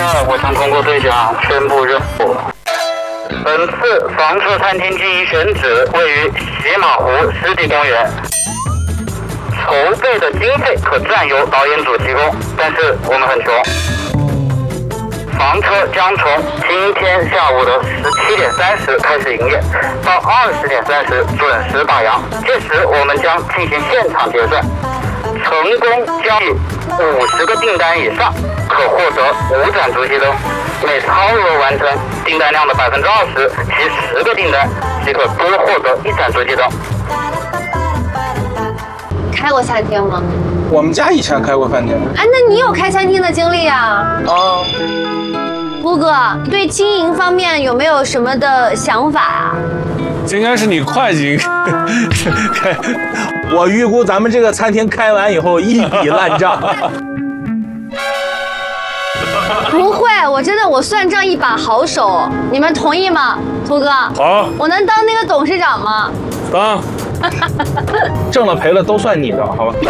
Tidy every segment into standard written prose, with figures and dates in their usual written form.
我想通过对讲宣布任务。本次房车餐厅经营选址位于喜马湖湿地公园。筹备的经费可暂由导演组提供，但是我们很穷。房车将从今天下午的17点30开始营业，到20点30准时打烊。届时我们将进行现场结算，成功交易50个订单以上，可获得5盏主题灯。每超额完成订单量的20%，其10个订单即可多获得1盏主题灯。 开过餐厅吗？ 我们家以前开过饭店。 哎，那你有开餐厅的经历啊？胡哥，对经营方面有没有什么的想法啊？ 这应该是你会计开。 我预估咱们这个餐厅开完以后一笔烂账。 不会，我算账一把好手，你们同意吗？胡哥， 好， 我能当那个董事长吗？ 当。 挣了赔了都算你的，好吧？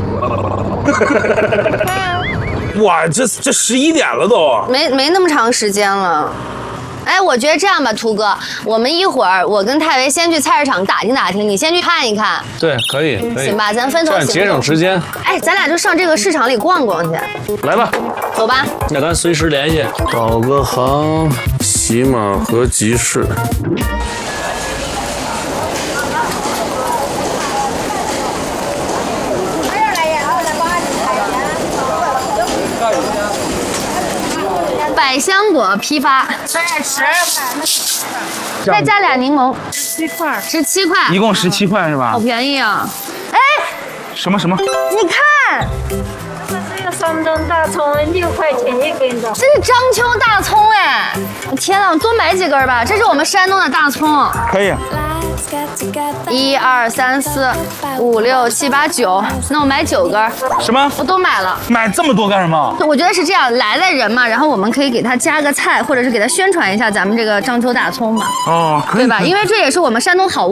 哇，这11点了都， 没那么长时间了。哎，我觉得这样吧，图哥，我们一会儿我跟泰维先去菜市场打听打听，你先去看一看。 对，可以， 行吧，咱分头行动， 节省时间。 哎，咱俩就上这个市场里逛逛去。 来吧， 走吧。 那咱随时联系。导个航，喜马河集市。 百香果批发 12块， 再加俩柠檬 17块 ，17块， 一共17块是吧？ 好便宜啊！哎， 什么？ 你看， 这个山东大葱6块钱一根的， 这是章丘大葱哎！天哪，多买几根吧，这是我们山东的大葱。 可以。 1、2、3、4、5、6、7、8、9，那我买9根。 什么？ 我都买了。 买这么多干什么？ 我觉得是这样，来的人嘛，然后我们可以给他加个菜，或者是给他宣传一下咱们这个章丘大葱嘛。 哦，可以， 对吧？因为这也是我们山东好物。